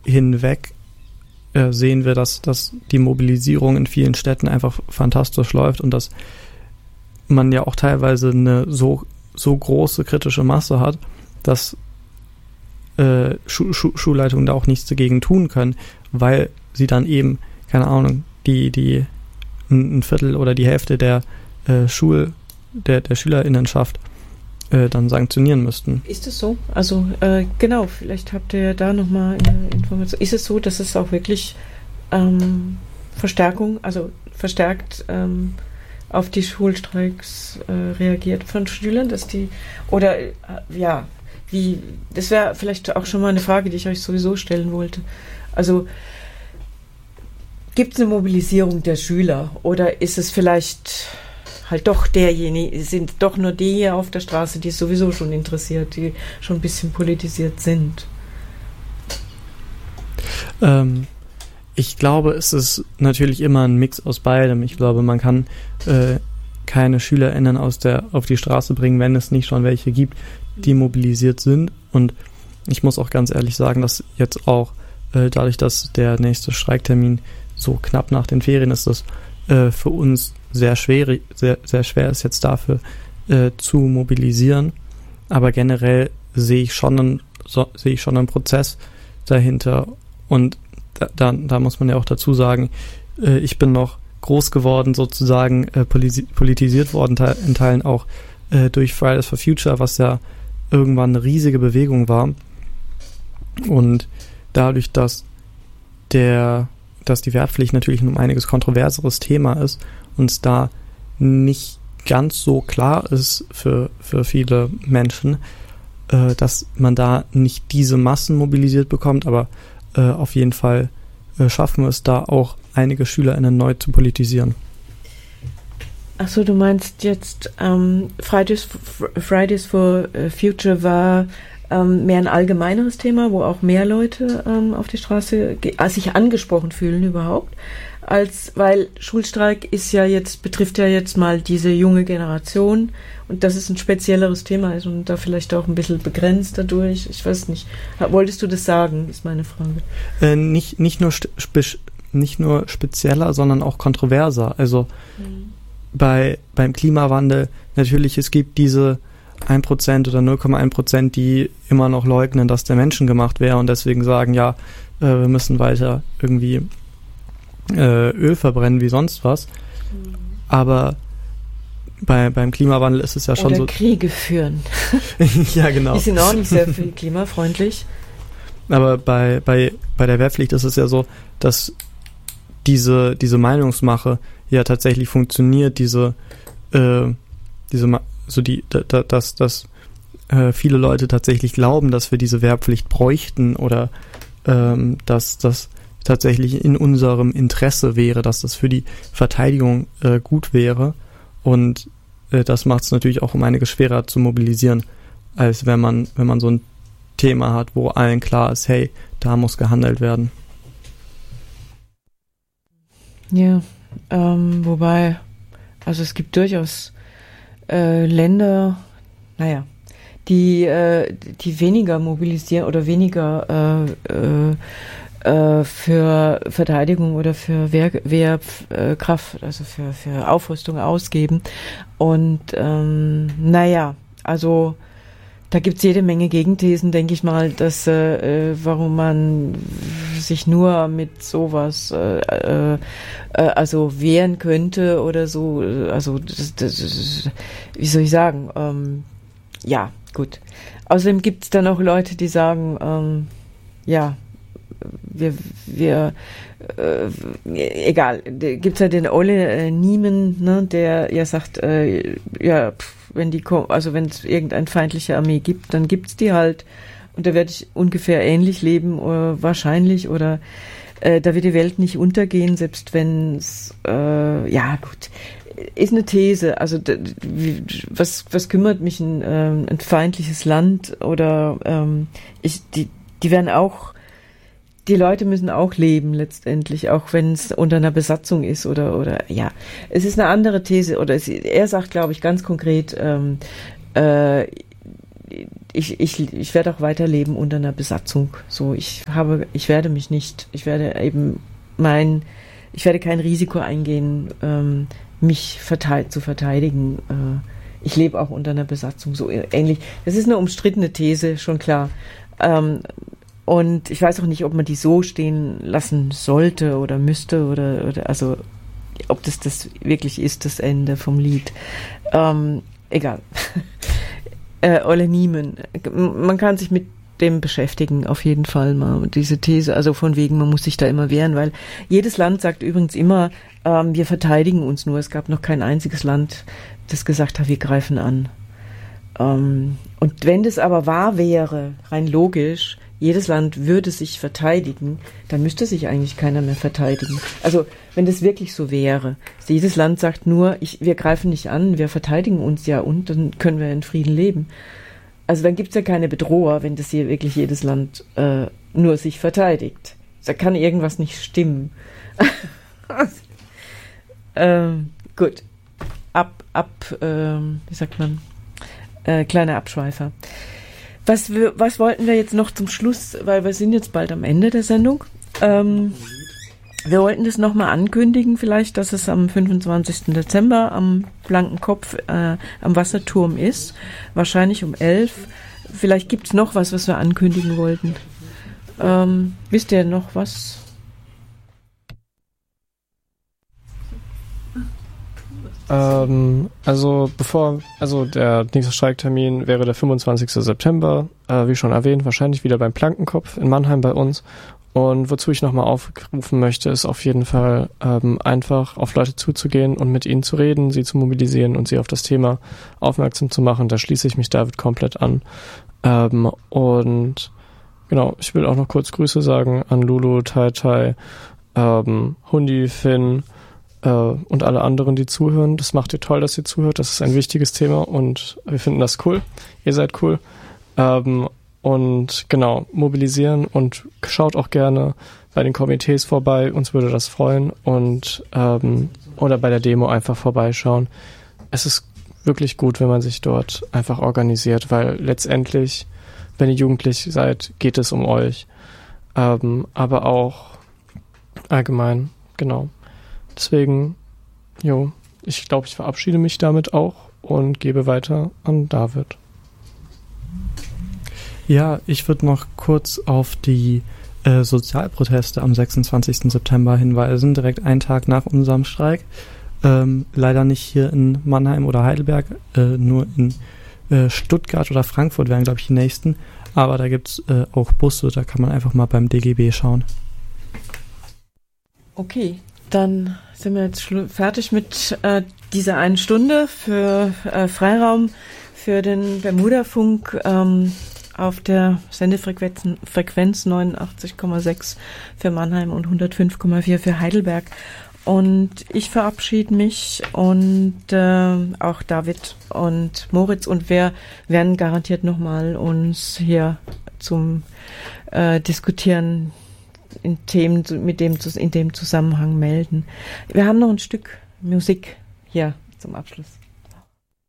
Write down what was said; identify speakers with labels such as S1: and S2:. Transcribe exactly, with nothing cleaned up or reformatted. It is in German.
S1: hinweg äh, sehen wir, dass, dass die Mobilisierung in vielen Städten einfach fantastisch läuft und dass man ja auch teilweise eine so, so große kritische Masse hat, dass äh, Schu- Schu- Schulleitungen da auch nichts dagegen tun können, weil sie dann eben, keine Ahnung, die, die ein Viertel oder die Hälfte der äh, Schul, der, der SchülerInnenschaft äh, dann sanktionieren müssten.
S2: Ist es so? Also äh, genau, vielleicht habt ihr da nochmal eine Information. Ist es so, dass es auch wirklich ähm, Verstärkung, also verstärkt ähm, auf die Schulstreiks äh, reagiert von Schülern, dass die, oder äh, ja, wie, das wäre vielleicht auch schon mal eine Frage, die ich euch sowieso stellen wollte. Also gibt es eine Mobilisierung der Schüler oder ist es vielleicht halt doch derjenige, sind doch nur die hier auf der Straße, die es sowieso schon interessiert, die schon ein bisschen politisiert sind?
S1: Ähm, ich glaube, es ist natürlich immer ein Mix aus beidem. Ich glaube, man kann äh, keine SchülerInnen aus der, auf die Straße bringen, wenn es nicht schon welche gibt, die mobilisiert sind. Und ich muss auch ganz ehrlich sagen, dass jetzt auch äh, dadurch, dass der nächste Streiktermin so knapp nach den Ferien ist, dass äh, für uns sehr schwer, sehr, sehr schwer ist, jetzt dafür äh, zu mobilisieren. Aber generell sehe ich schon einen, so, sehe ich schon einen Prozess dahinter. Und da, da, da muss man ja auch dazu sagen, äh, ich bin noch groß geworden, sozusagen äh, polisi- politisiert worden, te- in Teilen auch äh, durch Fridays for Future, was ja irgendwann eine riesige Bewegung war. Und dadurch, dass der dass die Wehrpflicht natürlich ein um einiges kontroverseres Thema ist und es da nicht ganz so klar ist für, für viele Menschen, äh, dass man da nicht diese Massen mobilisiert bekommt, aber äh, auf jeden Fall äh, schaffen wir es da auch einige SchülerInnen neu zu politisieren.
S2: Achso, du meinst jetzt ähm, Fridays, Fridays for Future war ähm, mehr ein allgemeineres Thema, wo auch mehr Leute ähm, auf die Straße ge- äh, sich angesprochen fühlen überhaupt, als weil Schulstreik ist ja jetzt, betrifft ja jetzt mal diese junge Generation und dass es ein spezielleres Thema ist und da vielleicht auch ein bisschen begrenzt dadurch. Ich weiß nicht. Wolltest du das sagen, ist meine Frage.
S1: Äh, nicht, nicht, nur spe- nicht nur spezieller, sondern auch kontroverser. Also mhm. bei, beim Klimawandel natürlich, es gibt diese ein Prozent oder null Komma eins Prozent, die immer noch leugnen, dass der menschengemacht wäre und deswegen sagen, ja, äh, wir müssen weiter irgendwie äh, Öl verbrennen wie sonst was. Mhm. Aber bei, beim Klimawandel ist es ja schon
S2: oder
S1: so...
S2: Oder Kriege führen.
S1: Ja, genau.
S2: Die sind auch nicht sehr viel klimafreundlich.
S1: Aber bei, bei, bei der Wehrpflicht ist es ja so, dass diese, diese Meinungsmache ja tatsächlich funktioniert, diese, äh, diese so die, da, dass, dass äh, viele Leute tatsächlich glauben, dass wir diese Wehrpflicht bräuchten oder ähm, dass das tatsächlich in unserem Interesse wäre, dass das für die Verteidigung äh, gut wäre. Und äh, das macht es natürlich auch um einiges schwerer zu mobilisieren, als wenn man, wenn man so ein Thema hat, wo allen klar ist, hey, da muss gehandelt werden.
S2: Ja, ähm, wobei, also es gibt durchaus äh, Länder, naja, die, äh, die weniger mobilisieren oder weniger äh, äh, für Verteidigung oder für Wehr, Wehrkraft, also für, für Aufrüstung ausgeben. Und ähm, naja, also da gibt es jede Menge Gegenthesen, denke ich mal, dass äh, warum man sich nur mit sowas äh, äh, also wehren könnte oder so. Also das, das, das, wie soll ich sagen? Ähm, ja, gut. Außerdem gibt es dann auch Leute, die sagen, ähm, ja, wir, wir äh, egal, gibt es ja den Olle äh, Niemen, ne, der ja sagt, äh, ja, pff, wenn die, also wenn es irgendeine feindliche Armee gibt, dann gibt's die halt und da werde ich ungefähr ähnlich leben, oder wahrscheinlich, oder äh, da wird die Welt nicht untergehen, selbst wenn es, äh, ja gut, ist eine These, also d- wie, was was kümmert mich ein, ähm, ein feindliches Land oder ähm, ich, die, die werden auch, die Leute müssen auch leben letztendlich, auch wenn es unter einer Besatzung ist oder oder ja, es ist eine andere These oder es, er sagt, glaube ich, ganz konkret, ähm, äh, ich, ich, ich werde auch weiterleben unter einer Besatzung. So, ich habe, ich werde mich nicht, ich werde eben mein, ich werde kein Risiko eingehen, ähm, mich verteid, zu verteidigen. Äh, ich lebe auch unter einer Besatzung, so ähnlich. Das ist eine umstrittene These, schon klar. Ähm, und ich weiß auch nicht, ob man die so stehen lassen sollte oder müsste oder, oder also ob das das wirklich ist, das Ende vom Lied. Ähm, egal. äh, Olle Niemen. Man kann sich mit dem beschäftigen, auf jeden Fall mal. Diese These, also von wegen, man muss sich da immer wehren, weil jedes Land sagt übrigens immer, ähm, wir verteidigen uns nur. Es gab noch kein einziges Land, das gesagt hat, wir greifen an. Ähm, und wenn das aber wahr wäre, rein logisch, jedes Land würde sich verteidigen, dann müsste sich eigentlich keiner mehr verteidigen. Also, wenn das wirklich so wäre, jedes Land sagt nur, ich, wir greifen nicht an, wir verteidigen uns ja und dann können wir in Frieden leben. Also dann gibt es ja keine Bedroher, wenn das hier wirklich jedes Land äh, nur sich verteidigt. Da kann irgendwas nicht stimmen. ähm, gut. Ab, ab, ähm, wie sagt man, äh, kleiner Abschweifer. Was, wir, was wollten wir jetzt noch zum Schluss, weil wir sind jetzt bald am Ende der Sendung. Ähm, wir wollten das nochmal ankündigen, vielleicht, dass es am fünfundzwanzigsten Dezember am Blanken Kopf äh, am Wasserturm ist. Wahrscheinlich um elf. Vielleicht gibt's noch was, was wir ankündigen wollten. Ähm, wisst ihr noch was?
S3: Ähm, also bevor, also der nächste Streiktermin wäre der fünfundzwanzigsten September, äh, wie schon erwähnt, wahrscheinlich wieder beim Plankenkopf in Mannheim bei uns. Und wozu ich nochmal aufrufen möchte, ist auf jeden Fall ähm, einfach auf Leute zuzugehen und mit ihnen zu reden, sie zu mobilisieren und sie auf das Thema aufmerksam zu machen. Da schließe ich mich David komplett an. Ähm, und genau, ich will auch noch kurz Grüße sagen an Lulu, Tai Tai, ähm, Hundi, Finn äh, und alle anderen, die zuhören. Das macht ihr toll, dass ihr zuhört. Das ist ein wichtiges Thema und wir finden das cool. Ihr seid cool. Ähm, Und genau, mobilisieren und schaut auch gerne bei den Komitees vorbei, uns würde das freuen. Und ähm, oder bei der Demo einfach vorbeischauen. Es ist wirklich gut, wenn man sich dort einfach organisiert, weil letztendlich, wenn ihr jugendlich seid, geht es um euch. Ähm, aber auch allgemein, genau. Deswegen, jo, ich glaube, ich verabschiede mich damit auch und gebe weiter an David.
S1: Ja, ich würde noch kurz auf die äh, Sozialproteste am sechsundzwanzigsten September hinweisen, direkt einen Tag nach unserem Streik. Ähm, leider nicht hier in Mannheim oder Heidelberg, äh, nur in äh, Stuttgart oder Frankfurt wären, glaube ich, die nächsten. Aber da gibt es äh, auch Busse, da kann man einfach mal beim D G B schauen.
S2: Okay, dann sind wir jetzt schlu- fertig mit äh, dieser einen Stunde für äh, Freiraum für den Bermuda-Funk. Ähm, auf der Sendefrequenz Frequenz neunundachtzig Komma sechs für Mannheim und hundertfünf Komma vier für Heidelberg. Und ich verabschiede mich und äh, auch David und Moritz und wir werden garantiert nochmal uns hier zum äh, Diskutieren in Themen mit dem in dem Zusammenhang melden. Wir haben noch ein Stück Musik hier zum Abschluss.